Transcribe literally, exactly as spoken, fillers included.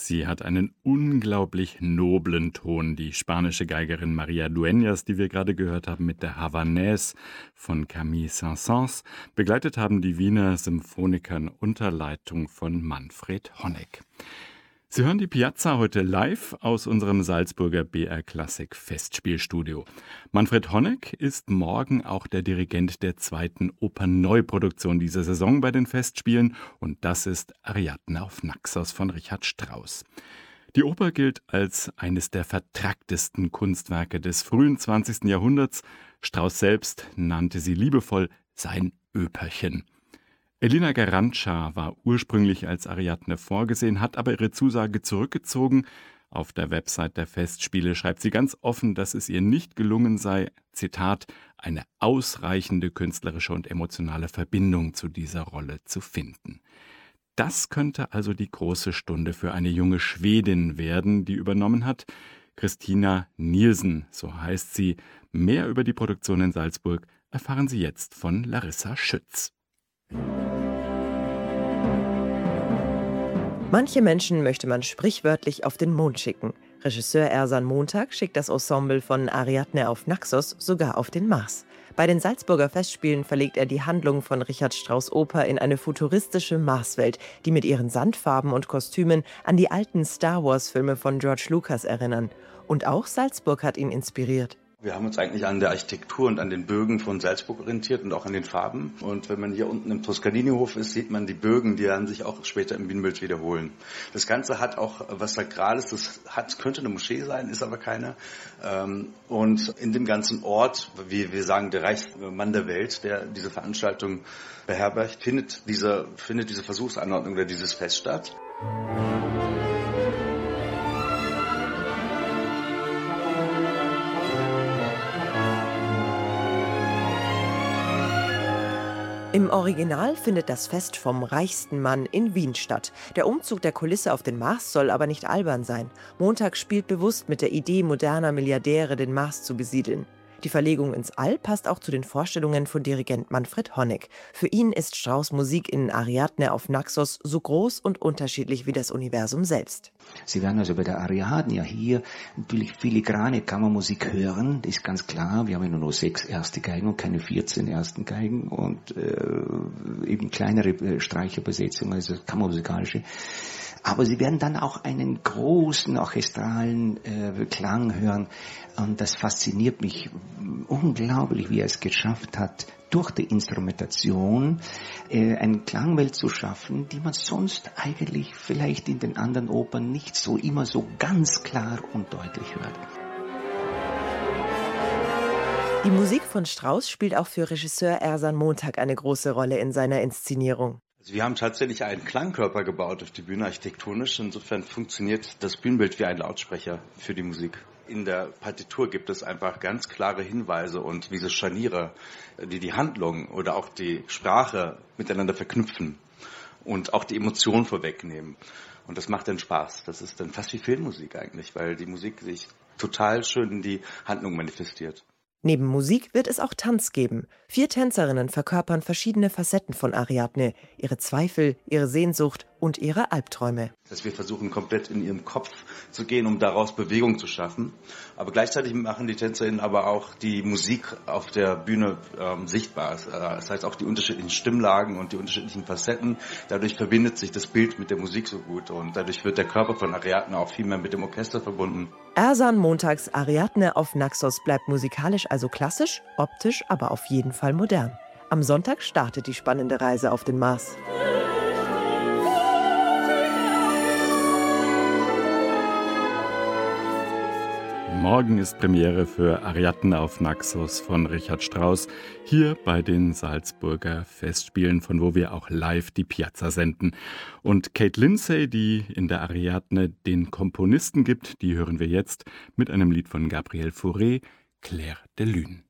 Sie hat einen unglaublich noblen Ton, die spanische Geigerin María Dueñas, die wir gerade gehört haben mit der Havanaise von Camille Saint-Saëns. Begleitet haben die Wiener Symphonikern unter Leitung von Manfred Honeck. Sie hören die Piazza heute live aus unserem Salzburger B R Klassik Festspielstudio. Manfred Honeck ist morgen auch der Dirigent der zweiten Opernneuproduktion dieser Saison bei den Festspielen und das ist Ariadne auf Naxos von Richard Strauss. Die Oper gilt als eines der vertracktesten Kunstwerke des frühen zwanzigsten Jahrhunderts. Strauss selbst nannte sie liebevoll sein Öperchen. Elina Garantscha war ursprünglich als Ariadne vorgesehen, hat aber ihre Zusage zurückgezogen. Auf der Website der Festspiele schreibt sie ganz offen, dass es ihr nicht gelungen sei, Zitat, eine ausreichende künstlerische und emotionale Verbindung zu dieser Rolle zu finden. Das könnte also die große Stunde für eine junge Schwedin werden, die übernommen hat. Christina Nielsen, so heißt sie. Mehr über die Produktion in Salzburg erfahren Sie jetzt von Larissa Schütz. Manche Menschen möchte man sprichwörtlich auf den Mond schicken. Regisseur Ersan Montag schickt das Ensemble von Ariadne auf Naxos sogar auf den Mars. Bei den Salzburger Festspielen verlegt er die Handlung von Richard Strauss' Oper in eine futuristische Marswelt, die mit ihren Sandfarben und Kostümen an die alten Star-Wars-Filme von George Lucas erinnern. Und auch Salzburg hat ihn inspiriert. Wir haben uns eigentlich an der Architektur und an den Bögen von Salzburg orientiert und auch an den Farben. Und wenn man hier unten im Toscanini-Hof ist, sieht man die Bögen, die dann sich auch später im Bühnenbild wiederholen. Das Ganze hat auch was Sakrales, das hat, könnte eine Moschee sein, ist aber keine. Und in dem ganzen Ort, wie wir sagen, der reichste Mann der Welt, der diese Veranstaltung beherbergt, findet diese, findet diese Versuchsanordnung oder dieses Fest statt. Im Original findet das Fest vom reichsten Mann in Wien statt. Der Umzug der Kulisse auf den Mars soll aber nicht albern sein. Montag spielt bewusst mit der Idee moderner Milliardäre, den Mars zu besiedeln. Die Verlegung ins All passt auch zu den Vorstellungen von Dirigent Manfred Honeck. Für ihn ist Strauss' Musik in Ariadne auf Naxos so groß und unterschiedlich wie das Universum selbst. Sie werden also bei der Ariadne ja hier natürlich filigrane Kammermusik hören, das ist ganz klar. Wir haben ja nur noch sechs erste Geigen und keine vierzehn ersten Geigen und äh, eben kleinere Streicherbesetzungen, also kammermusikalische. Aber Sie werden dann auch einen großen orchestralen äh, Klang hören und das fasziniert mich unglaublich, wie er es geschafft hat, durch die Instrumentation äh, eine Klangwelt zu schaffen, die man sonst eigentlich vielleicht in den anderen Opern nicht so immer so ganz klar und deutlich hört. Die Musik von Strauss spielt auch für Regisseur Ersan Montag eine große Rolle in seiner Inszenierung. Also wir haben tatsächlich einen Klangkörper gebaut auf die Bühne architektonisch. Insofern funktioniert das Bühnenbild wie ein Lautsprecher für die Musik. In der Partitur gibt es einfach ganz klare Hinweise und diese Scharniere, die die Handlung oder auch die Sprache miteinander verknüpfen und auch die Emotion vorwegnehmen. Und das macht dann Spaß. Das ist dann fast wie Filmmusik eigentlich, weil die Musik sich total schön in die Handlung manifestiert. Neben Musik wird es auch Tanz geben. Vier Tänzerinnen verkörpern verschiedene Facetten von Ariadne, ihre Zweifel, ihre Sehnsucht und ihre Albträume. Dass wir versuchen, komplett in ihren Kopf zu gehen, um daraus Bewegung zu schaffen. Aber gleichzeitig machen die Tänzerinnen aber auch die Musik auf der Bühne ähm, sichtbar. Das heißt auch die unterschiedlichen Stimmlagen und die unterschiedlichen Facetten. Dadurch verbindet sich das Bild mit der Musik so gut und dadurch wird der Körper von Ariadne auch viel mehr mit dem Orchester verbunden. Ersan Montags Ariadne auf Naxos bleibt musikalisch also klassisch, optisch aber auf jeden Fall modern. Am Sonntag startet die spannende Reise auf den Mars. Morgen ist Premiere für Ariadne auf Naxos von Richard Strauss, hier bei den Salzburger Festspielen, von wo wir auch live die Piazza senden. Und Kate Lindsay, die in der Ariadne den Komponisten gibt, die hören wir jetzt mit einem Lied von Gabriel Fauré, Clair de Lune.